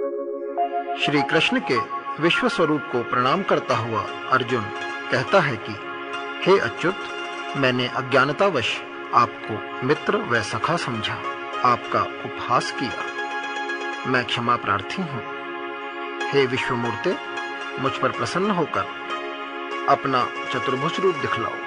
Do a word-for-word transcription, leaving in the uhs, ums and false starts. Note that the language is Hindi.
श्री कृष्ण के विश्व स्वरूप को प्रणाम करता हुआ अर्जुन कहता है कि हे अच्युत, मैंने अज्ञानतावश आपको मित्र व सखा समझा, आपका उपहास किया। मैं क्षमा प्रार्थी हूँ। हे विश्वमूर्ते, मुझ पर प्रसन्न होकर अपना चतुर्भुज रूप दिखलाओ।